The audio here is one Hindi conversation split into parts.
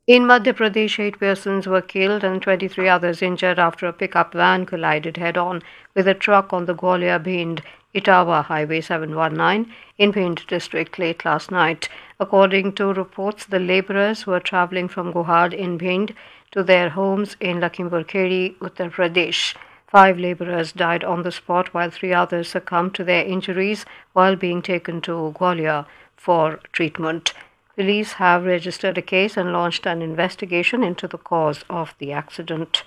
In Madhya Pradesh, 8 persons were killed and 23 others injured after a pickup van collided head on with a truck on the Gwalior Bhind Itawa Highway 719 in Bhind district late last night. According to reports, the labourers were travelling from Gohad in Bhind to their homes in Lakhimpur Kheri, Uttar Pradesh. 5 labourers died on the spot while 3 others succumbed to their injuries while being taken to Gwalior for treatment. Police have registered a case and launched an investigation into the cause of the accident.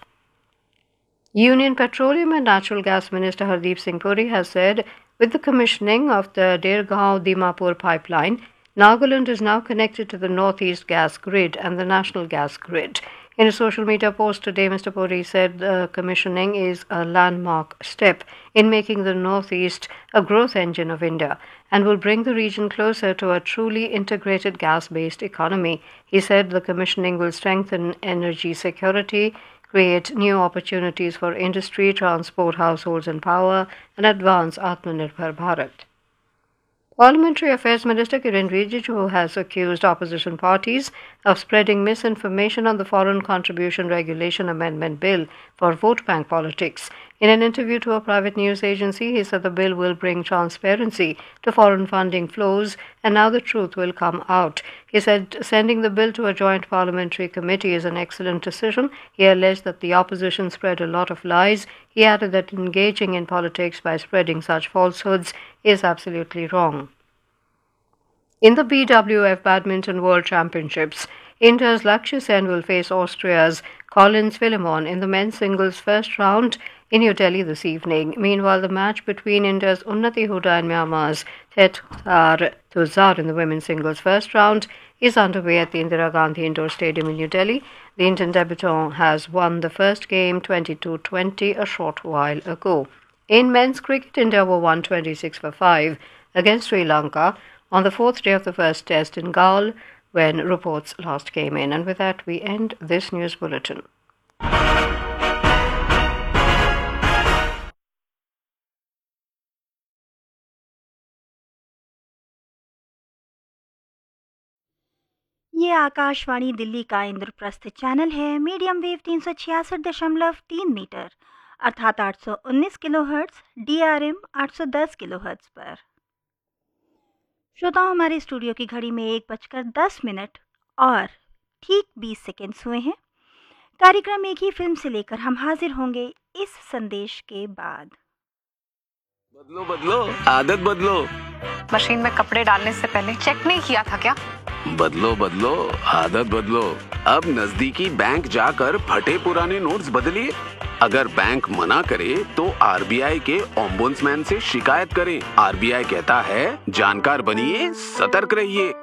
Union Petroleum and Natural Gas Minister Hardeep Singh Puri has said with the commissioning of the Dergaon-Dimapur pipeline, Nagaland is now connected to the Northeast gas grid and the national gas grid. In a social media post today, Mr. Puri said the commissioning is a landmark step in making the Northeast a growth engine of India and will bring the region closer to a truly integrated gas-based economy. He said the commissioning will strengthen energy security, create new opportunities for industry, transport, households and power, and advance Atmanirbhar Bharat. Parliamentary Affairs Minister Kiren Rijiju has accused opposition parties of spreading misinformation on the Foreign Contribution Regulation Amendment Bill for vote bank politics. In an interview to a private news agency, he said the bill will bring transparency to foreign funding flows and now the truth will come out. He said sending the bill to a joint parliamentary committee is an excellent decision. He alleged that the opposition spread a lot of lies. He added that engaging in politics by spreading such falsehoods is absolutely wrong. In the BWF Badminton World Championships, India's Lakshya Sen will face Austria's Collins Philemon in the men's singles first round in New Delhi this evening. Meanwhile, the match between India's Unnati Huda and Myanmar's Tetar Tuzar in the women's singles first round is underway at the Indira Gandhi Indoor Stadium in New Delhi. The Indian debutant has won the first game 22-20 a short while ago. In men's cricket, India were 126 for 5 against Sri Lanka on the fourth day of the first test in Galle when reports last came in. And with that, we end this news bulletin. ये आकाशवाणी दिल्ली का इंद्रप्रस्थ चैनल है। मीडियम वेव 366.3 मीटर अर्थात 819 किलोहर्ट्ज, DRM 810 किलोहर्ट्ज पर। श्रोताओं, हमारे स्टूडियो की घड़ी में 1:10 और ठीक 20 सेकेंड हुए हैं। कार्यक्रम एक ही फिल्म से लेकर हम हाजिर होंगे इस संदेश के बाद। बदलो बदलो आदत बदलो। मशीन में कपड़े डालने से पहले चेक नहीं किया था क्या? बदलो बदलो आदत बदलो। अब नजदीकी बैंक जाकर फटे पुराने नोट्स बदलिए। अगर बैंक मना करे तो RBI के ओम्बुड्समैन से शिकायत करें। RBI कहता है जानकार बनिए, सतर्क रहिए।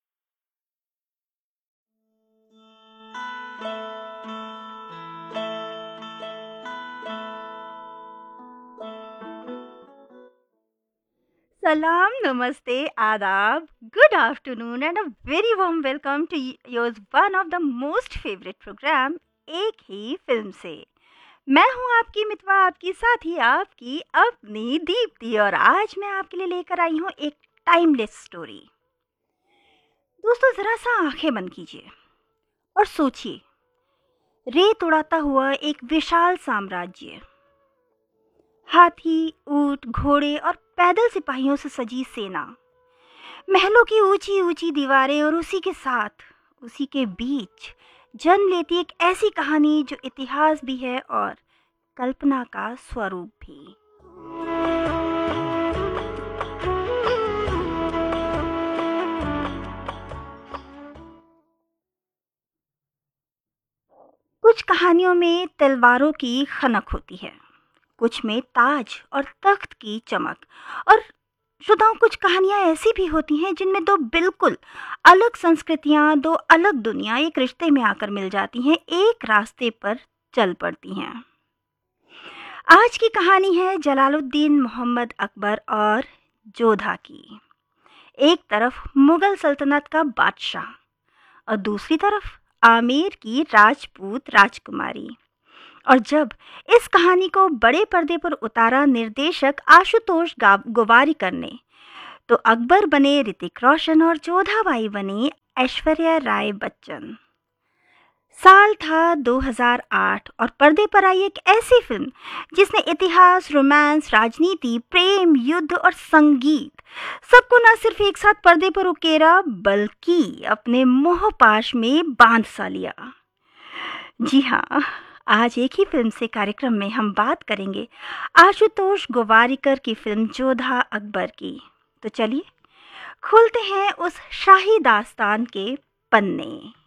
Salam, namaste, adab, good afternoon and a very warm welcome to yours one of the most favorite program एक ही फिल्म से। मैं हूँ आपकी मितवा, आपकी साथी, आपकी अपनी दीप्ति और आज मैं आपके लिए लेकर आई हूँ एक टाइमलेस स्टोरी। दोस्तों, जरा सा आंखें बंद कीजिए और सोचिए, रेत उड़ाता हुआ एक विशाल साम्राज्य, हाथी, ऊंट, घोड़े और पैदल सिपाहियों से सजी सेना, महलों की ऊंची ऊंची दीवारें और उसी के साथ, उसी के बीच जन्म लेती एक ऐसी कहानी जो इतिहास भी है और कल्पना का स्वरूप भी। कुछ कहानियों में तलवारों की खनक होती है, कुछ में ताज और तख्त की चमक, और श्रोताओं, कुछ कहानियां ऐसी भी होती हैं जिनमें दो बिल्कुल अलग संस्कृतियां, दो अलग दुनिया एक रिश्ते में आकर मिल जाती हैं, एक रास्ते पर चल पड़ती हैं। आज की कहानी है जलालुद्दीन मोहम्मद अकबर और जोधा की। एक तरफ मुगल सल्तनत का बादशाह और दूसरी तरफ आमेर की राजपूत राजकुमारी। और जब इस कहानी को बड़े पर्दे पर उतारा निर्देशक आशुतोष गोवारिकर ने, तो अकबर बने ऋतिक रोशन और जोधाबाई बनी ऐश्वर्या राय बच्चन। साल था 2008 और पर्दे पर आई एक ऐसी फिल्म जिसने इतिहास, रोमांस, राजनीति, प्रेम, युद्ध और संगीत सबको न सिर्फ एक साथ पर्दे पर उकेरा बल्कि अपने मोहपाश में बांध सा लिया। जी हाँ, आज एक ही फिल्म से कार्यक्रम में हम बात करेंगे आशुतोष गोवारिकर की फिल्म जोधा अकबर की। तो चलिए खोलते हैं उस शाही दास्तान के पन्ने।